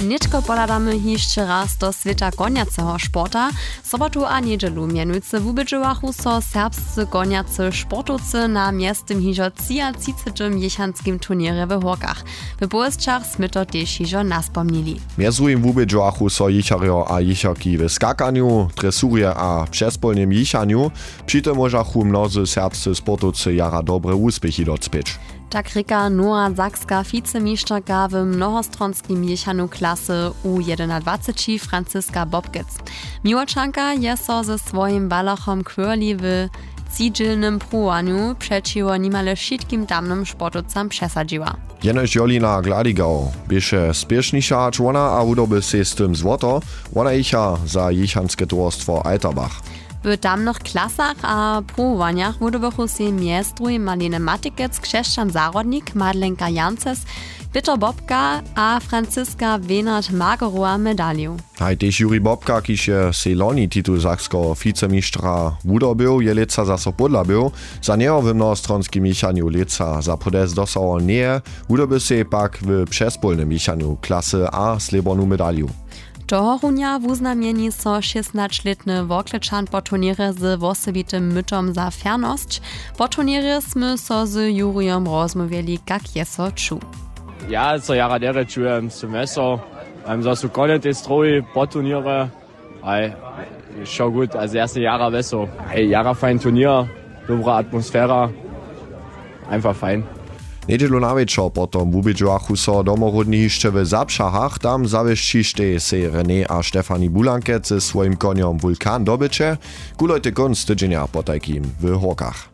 Niečko podadamy jeszcze raz do sveta koniaceho sporta. Sobotu a niedzielu mianujcy wubydźowachu so serbscy koniacy sportowcy na miestym hižo 30. jechanskim turnierze w Horkach. W Bołysczach sme to też hižo naspomnili. Mjezu im wubydźowachu so jichario a jicharki w skakaniu, tresurje a przespolnym jichaniu. Przy tym możachu mnozy serbscy sportowcy jara dobre uspěchy docpieć. Tak rika Nora Sakska wicemistrka w mnohostronskim jechanu klasy U21 Franziska Bobkic. Miłoczanka je so ze swoim balachom kwörli w cidźilnym pruwaniu przeciwo nimale wszystkim damnym sportowcom przesadziła. Jenož Jolina Gladigau běše spěšniša čłona a udoby se z tym złoto, ona icha za jichanskie towarstwo Alterbach. W damnych klasach a pruwaniach wudobychu se miestruj Marlene Matikec, Krzeszczan Zarodnik, Madlenka Jances, Peter Bobka a Franziska Wenert-Mageroa medaliu. Haj tež Juri Bobka, kiž je se loni titul saksko vicemistra wudobył, je leca zaso podlabył, za neho w mnohostronskim jichaniu leca za podest dosahol nie, wudoby se pak w przespolnym jichaniu klasy A srebrnu medaliu. Toho runja wuznamieni so 16-letny Worklečan po turnierze z osobitym mytom za fernosć. Po turnierze sme so z Jurijem rozmawiali, jak je so czu. Ja, so jara dere czujem semestr. Za su konec te stroji po turnierze. Schon gut, also erste Jahre besser. Jara fein Turnier, dobra Atmosphära. Einfach fein. Niedzielu na wieczor potom wubydźowachu so domorodni hišće w Zapšahach, tam zawieszčište se René a Štefani Bulankec ze swoim koniom Vulkan dobyče, kulojte konc tydzienia potajkim w Horkach.